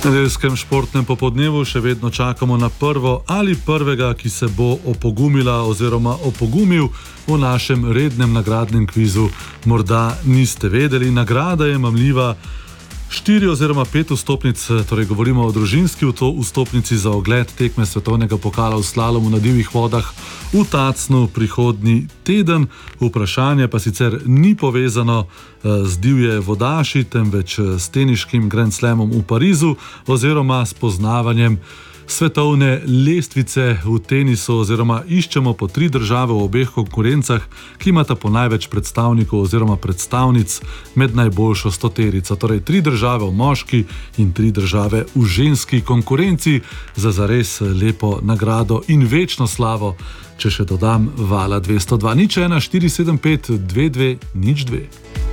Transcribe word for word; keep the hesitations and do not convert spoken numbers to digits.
nedeljskem športnem popodnevu še vedno čakamo na prvo ali prvega, ki se bo opogumila oziroma opogumil v našem rednem nagradnem kvizu. Morda niste vedeli, nagrada je mamljiva. Štiri oziroma pet vstopnic, torej govorimo o družinski vstopnici za ogled tekme svetovnega pokala v slalomu na divjih vodah v Tacnu prihodnji teden. Vprašanje pa sicer ni povezano z divje vodaši, temveč s teniškim Grand Slamom v Parizu oziroma s poznavanjem svetovne lestvice v tenisu, oziroma iščemo po tri države v obeh konkurencah, ki imata po največ predstavnikov oziroma predstavnic med najboljšo stoterico. Torej tri države v moški in tri države v ženski konkurenci za zares lepo nagrado in večno slavo, če še dodam, vala dvesto dva nič ena štiri sedem pet dve dve nič dve.